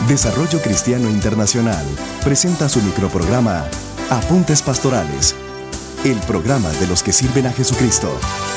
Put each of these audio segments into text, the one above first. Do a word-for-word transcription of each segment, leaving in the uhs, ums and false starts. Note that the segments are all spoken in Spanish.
Desarrollo Cristiano Internacional presenta su microprograma Apuntes Pastorales, el programa de los que sirven a Jesucristo.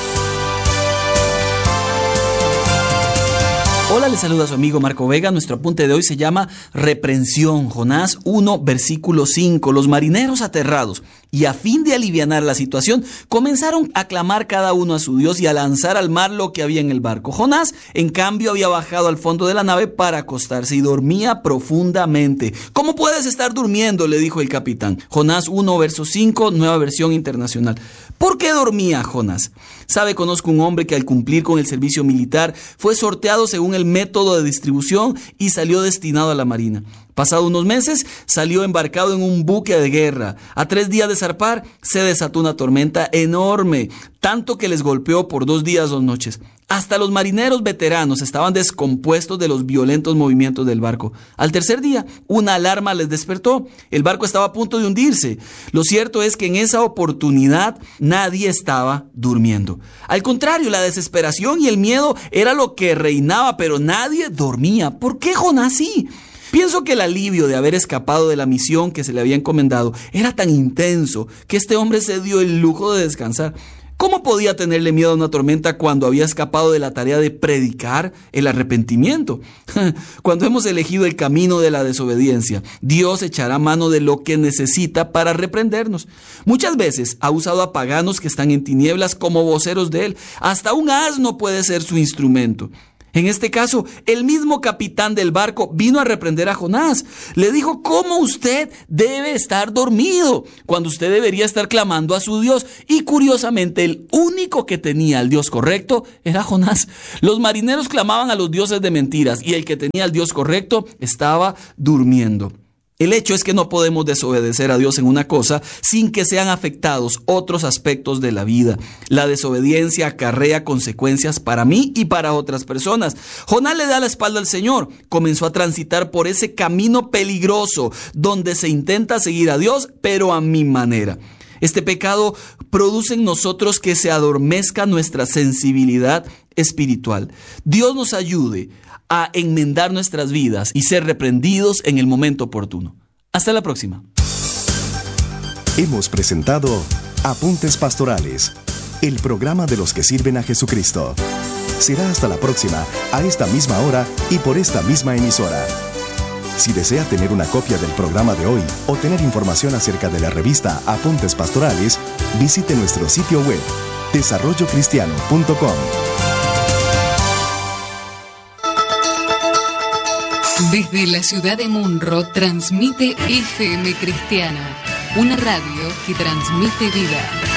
Hola, les saluda su amigo Marco Vega. Nuestro apunte de hoy se llama Reprensión. Jonás uno, versículo cinco. Los marineros aterrados y a fin de alivianar la situación, comenzaron a clamar cada uno a su Dios y a lanzar al mar lo que había en el barco. Jonás, en cambio, había bajado al fondo de la nave para acostarse y dormía profundamente. ¿Cómo puedes estar durmiendo?, le dijo el capitán. Jonás uno, verso cinco, Nueva Versión Internacional. ¿Por qué dormía Jonás? Sabe, conozco un hombre que al cumplir con el servicio militar fue sorteado según el método de distribución y salió destinado a la marina. Pasado unos meses, salió embarcado en un buque de guerra. A tres días de zarpar, se desató una tormenta enorme, tanto que les golpeó por dos días, dos noches. Hasta los marineros veteranos estaban descompuestos de los violentos movimientos del barco. Al tercer día, una alarma les despertó. El barco estaba a punto de hundirse. Lo cierto es que en esa oportunidad nadie estaba durmiendo. Al contrario, la desesperación y el miedo era lo que reinaba, pero nadie dormía. ¿Por qué Jonás sí? Pienso que el alivio de haber escapado de la misión que se le había encomendado era tan intenso que este hombre se dio el lujo de descansar. ¿Cómo podía tenerle miedo a una tormenta cuando había escapado de la tarea de predicar el arrepentimiento? Cuando hemos elegido el camino de la desobediencia, Dios echará mano de lo que necesita para reprendernos. Muchas veces ha usado a paganos que están en tinieblas como voceros de Él. Hasta un asno puede ser su instrumento. En este caso, el mismo capitán del barco vino a reprender a Jonás. Le dijo: ¿cómo usted debe estar dormido cuando usted debería estar clamando a su Dios? Y curiosamente, el único que tenía al Dios correcto era Jonás. Los marineros clamaban a los dioses de mentiras y el que tenía al Dios correcto estaba durmiendo. El hecho es que no podemos desobedecer a Dios en una cosa sin que sean afectados otros aspectos de la vida. La desobediencia acarrea consecuencias para mí y para otras personas. Jonás le da la espalda al Señor. Comenzó a transitar por ese camino peligroso donde se intenta seguir a Dios, pero a mi manera. Este pecado produce en nosotros que se adormezca nuestra sensibilidad espiritual. Dios nos ayude a enmendar nuestras vidas y ser reprendidos en el momento oportuno. Hasta la próxima. Hemos presentado Apuntes Pastorales, el programa de los que sirven a Jesucristo. Será hasta la próxima, a esta misma hora y por esta misma emisora. Si desea tener una copia del programa de hoy o tener información acerca de la revista Apuntes Pastorales, visite nuestro sitio web desarrollo cristiano punto com. Desde la ciudad de Munro transmite F M Cristiana, una radio que transmite vida.